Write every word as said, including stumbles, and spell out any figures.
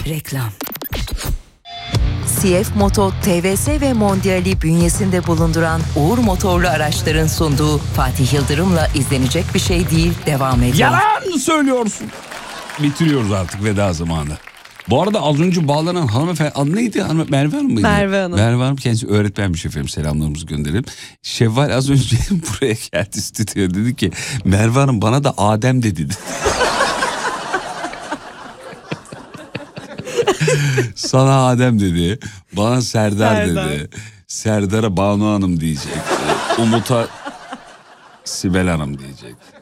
Reklam. C F Moto, T V S ve Mondial'i bünyesinde bulunduran Uğur Motorlu Araçların sunduğu Fatih Yıldırım'la izlenecek bir şey değil devam ediyor. Yalan söylüyorsun. Bitiriyoruz artık veda zamanı. Bu arada az önce bağlanan hanımefendi adı neydi? Hanım, Merve Hanım mıydı? Merve Hanım. Merve Hanım kendisi öğretmenmiş efendim, selamlarımızı gönderelim. Şevval az önce buraya geldi stüdyoya, dedi ki Merve Hanım bana da Adem de dedi. Sana Adem dedi, bana Serdar, Serdar. dedi. Serdar'a Banu Hanım diyecek. Umut'a Sibel Hanım diyecek.